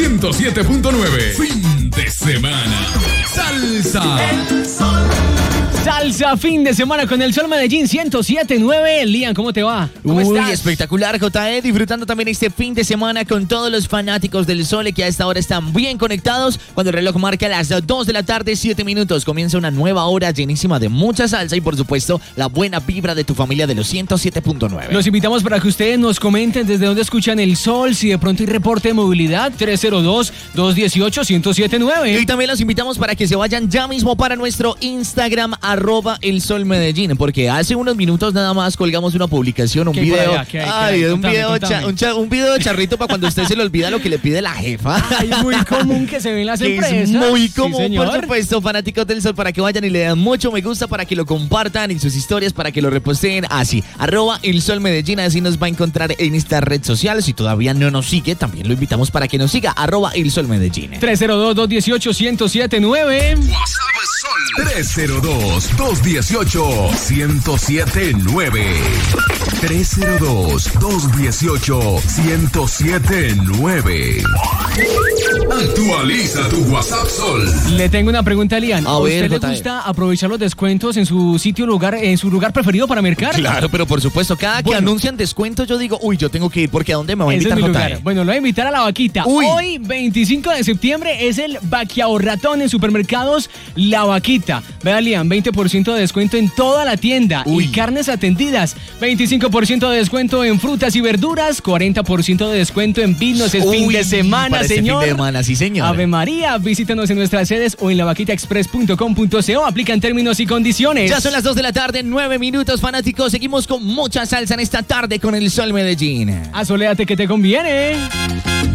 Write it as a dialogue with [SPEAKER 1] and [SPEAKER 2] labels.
[SPEAKER 1] 107.9. Fin de semana. Salsa.
[SPEAKER 2] Salsa fin de semana con el Sol Medellín 107.9. Lian, ¿cómo te va? ¿Cómo estás?
[SPEAKER 3] Espectacular, JE. Disfrutando también este fin de semana con todos los fanáticos del Sol que a esta hora están bien conectados. Cuando el reloj marca las 2 de la tarde, 7 minutos, comienza una nueva hora llenísima de mucha salsa y, por supuesto, la buena vibra de tu familia de los 107.9.
[SPEAKER 2] Los invitamos para que ustedes nos comenten desde dónde escuchan el Sol, si de pronto hay reporte de movilidad, 302-218-1079.
[SPEAKER 3] Y también los invitamos para que se vayan ya mismo para nuestro Instagram, @elsolmedellín, porque hace unos minutos nada más colgamos una publicación, un video. Un video de charrito para cuando usted se le olvida lo que le pide la jefa.
[SPEAKER 2] Ay, muy común que se ve en las empresas.
[SPEAKER 3] Es muy común,
[SPEAKER 2] sí,
[SPEAKER 3] por supuesto, fanáticos del Sol, para que vayan y le den mucho me gusta, para que lo compartan en sus historias, para que lo reposteen así, @elsolmedellín, así nos va a encontrar en esta red social. Si todavía no nos sigue, también lo invitamos para que nos siga, @elsolmedellín.
[SPEAKER 2] 302-218-1079.
[SPEAKER 1] WhatsApp Sol 302-218-1079. 302-218-1079. Actualiza tu WhatsApp Sol.
[SPEAKER 2] Le tengo una pregunta a Lian. ¿A usted le
[SPEAKER 3] JE.
[SPEAKER 2] gusta aprovechar los descuentos en su lugar preferido para mercar?
[SPEAKER 3] Claro, pero por supuesto, cada que anuncian descuentos yo digo, uy, yo tengo que ir, porque ¿a dónde me va a invitar, JE?
[SPEAKER 2] Bueno, lo voy a invitar a La Vaquita.
[SPEAKER 3] Uy.
[SPEAKER 2] Hoy, 25 de septiembre, es el Vaquiahorratón en supermercados La Vaquita. Vea, Lian, 20% de descuento en toda la tienda.
[SPEAKER 3] Uy.
[SPEAKER 2] Y carnes atendidas. 25% de descuento en frutas y verduras. 40% de descuento en vinos. Es fin de semana,
[SPEAKER 3] para este
[SPEAKER 2] señor.
[SPEAKER 3] fin de semana, sí, señor.
[SPEAKER 2] Ave María, visítanos en nuestras sedes o en lavaquitaexpress.com.co. Aplican términos y condiciones.
[SPEAKER 3] Ya son las 2 de la tarde, 9 minutos, fanáticos. Seguimos con mucha salsa en esta tarde con el Sol Medellín.
[SPEAKER 2] Asoléate que te conviene.